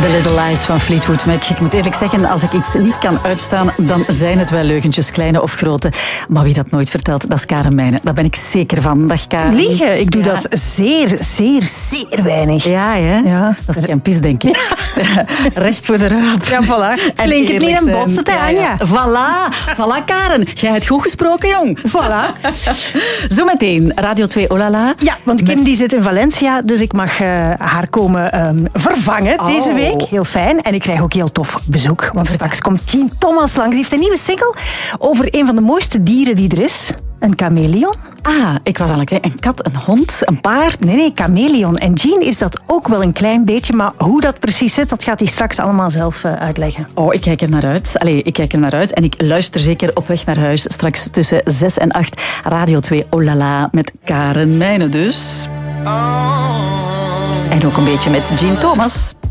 The Little Lies van Fleetwood Mac. Ik moet eerlijk zeggen, als ik iets niet kan uitstaan, dan zijn het wel leugentjes, kleine of grote. Maar wie dat nooit vertelt, dat is Karen Meijnen. Daar ben ik zeker van. Dag Karen. Liegen, ik doe dat zeer weinig. Ja, hè? Ja. Dat is geen pis, denk ik. Recht voor de raap. Ja, voilà. En Klinkt het niet aan botsen, Tanja? Voilà, Karen. Jij hebt goed gesproken, jong. Voilà. Zometeen, Radio 2 Olala. Ja, want Kim die zit in Valencia, dus ik mag haar komen vervangen deze week. Heel fijn. En ik krijg ook heel tof bezoek, want straks komt Jean Thomas langs. Die heeft een nieuwe single over een van de mooiste dieren die er is. Een chameleon. Ah, ik was aan het zeggen, een kat, een hond, een paard. Nee, chameleon. En Jean is dat ook wel een klein beetje, maar hoe dat precies zit, dat gaat hij straks allemaal zelf uitleggen. Oh, ik kijk er naar uit. Ik kijk er naar uit en ik luister zeker op weg naar huis. Straks tussen 6 en 8, Radio 2 Olala met Karen Meijnen dus. En ook een beetje met Jean Thomas.